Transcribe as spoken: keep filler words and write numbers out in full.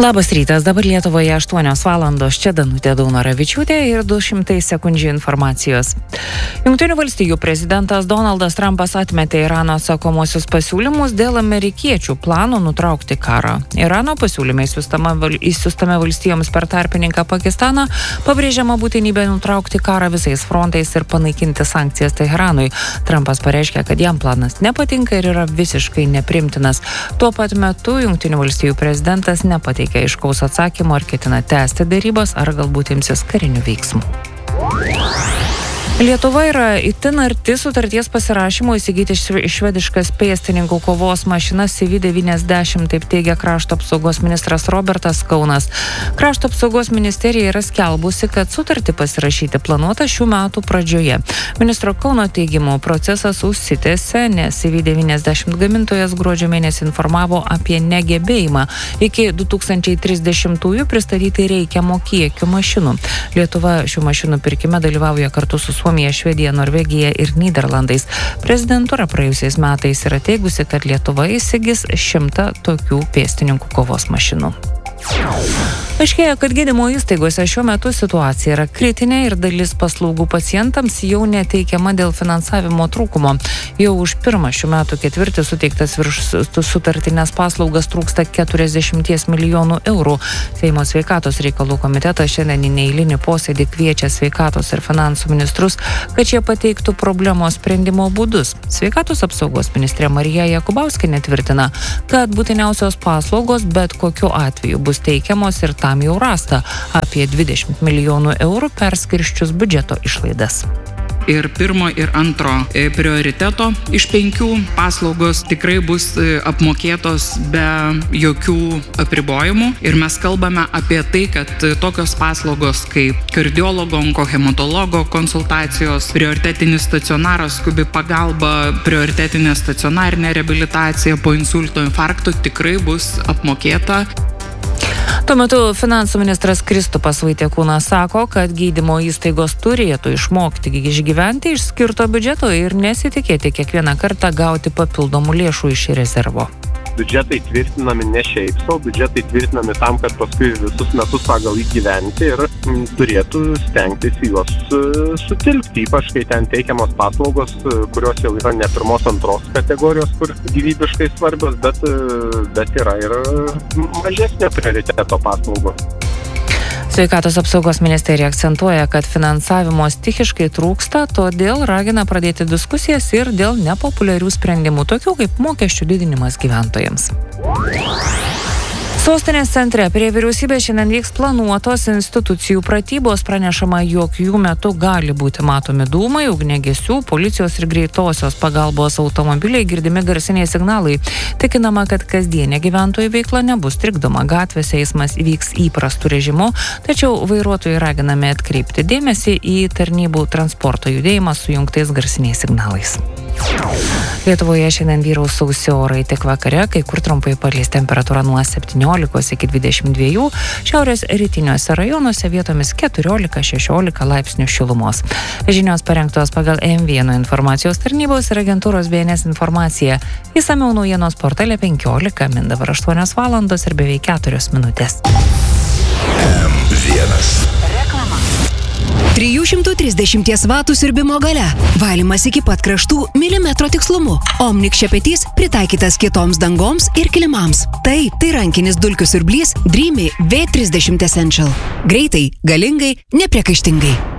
Labas rytas, dabar Lietuvoje aštuonios valandos, čia Danutė Daunoravičiūtė ir du šimtai sekundžių informacijos. Jungtinių valstijų prezidentas Donaldas Trumpas atmetė Irano atsakomosius pasiūlymus dėl amerikiečių plano nutraukti karą. Irano pasiūlymai įsiųstame valstijoms per tarpininką Pakistaną pabrėžiama būtinybė nutraukti karą visais frontais ir panaikinti sankcijas Teheranui. Trumpas pareiškė, kad jam planas nepatinka ir yra visiškai neprimtinas. Tuo pat metu Jungtinių valstijų prezidentas nepateikė aiškaus atsakymo, ar ketina tęsti derybas, ar galbūt imsis karinių veiksmų. Lietuva yra itin arti sutarties pasirašymo įsigyti švediškas pėstininkų kovos mašinas C V devyniasdešimt, taip teigia krašto apsaugos ministras Robertas Kaunas. Krašto apsaugos ministerija yra skelbusi, kad sutartį pasirašyti planuota šių metų pradžioje. Ministro Kauno teigimu procesas užsitęsė, nes C V devyniasdešimt gamintojas gruodžio mėnesį informavo apie negebėjimą iki du tūkstančiai trisdešimtųjų pristatyti reikiamo kiekio mašinų. Lietuva šių mašinų pirkime dalyvauja kartu su Suomija, Švedija, Norvegija ir Nyderlandais. Prezidentūra praėjusiais metais yra teigusi, kad Lietuva įsigis šimtą tokių pėstininkų kovos mašinų. Aiškėja, kad gydymo įstaigose šiuo metu situacija yra kritinė ir dalis paslaugų pacientams jau neteikiama dėl finansavimo trūkumo. Jau už pirmą šių metų ketvirtį suteiktas virš sutartinės paslaugas trūksta keturiasdešimt milijonų eurų. Seimo sveikatos reikalų komitetas šiandien į neeilinį posėdį kviečia sveikatos ir finansų ministrus, kad šie pateiktų problemos sprendimo būdus. Sveikatos apsaugos ministrė Marija Jakubauskienė tvirtina, kad būtiniausios paslaugos bet kokiu atveju bus teikiamos ir tam jau rasta apie dvidešimt milijonų eurų perskirščius biudžeto išlaidas. Ir pirmo ir antro prioriteto iš penkių paslaugos tikrai bus apmokėtos be jokių apribojimų. Ir mes kalbame apie tai, kad tokios paslaugos kaip kardiologo, onkohematologo konsultacijos, prioritetinis stacionaras, skubi pagalba, prioritetinė stacionarinė reabilitacija po insulto infarkto tikrai bus apmokėta. Tuo metu finansų ministras Kristupas Vaitiekūnas sako, kad gydymo įstaigos turėtų išmokti išgyventi iš skirto biudžeto ir nesitikėti kiekvieną kartą gauti papildomų lėšų iš rezervo. Biudžetai tvirtinami ne šiaip savo, biudžetai tvirtinami tam, kad paskui visus metus pagal įgyventi ir m, turėtų stengtis juos uh, sutilpti, ypač kai ten teikiamos paslaugos, uh, kurios jau yra ne pirmos antros kategorijos, kur gyvybiškai svarbios, bet, uh, bet yra ir mažesnio prioriteto paslaugos. Sveikatos apsaugos ministerija akcentuoja, kad finansavimo stichiškai trūksta, todėl ragina pradėti diskusijas ir dėl nepopuliarių sprendimų, tokių kaip mokesčių didinimas gyventojams. Sostinės centre prie vyriausybės šiandien vyks planuotos institucijų pratybos. Pranešama, jog jų metu gali būti matomi dūmai, ugniagesių, policijos ir greitosios pagalbos automobiliai, girdimi garsiniai signalai. Tikinama, kad kasdienė gyventojų veikla nebus trikdoma, gatvėse eismas vyks įprastu režimu, tačiau vairuotojai raginami atkreipti dėmesį į tarnybų transporto judėjimą su jungtais garsiniais signalais. Lietuvoje šiandien vyraus sausi orai, tik vakare, kai kur trumpai palis, temperatūra nuo septyniolikos iki dvidešimt dviejų, šiaurės rytiniuose rajonuose vietomis keturiolika šešiolika laipsnių šilumos. Žinios parengtos pagal M vienas informacijos tarnybos ir agentūros B N S informacija. Išsamiau naujienos portale penkiolika, min dabar aštuonios valandos ir beveik keturios minutės. M vienas. trijų šimtų trisdešimt vatų siurbimo galia. Valymas iki pat kraštų milimetro tikslumu. Omnik šepetys pritaikytas kietoms dangoms ir kilimams. Tai, tai rankinis dulkių siurblys Dreamy V trisdešimt Essential. Greitai, galingai, nepriekaištingai.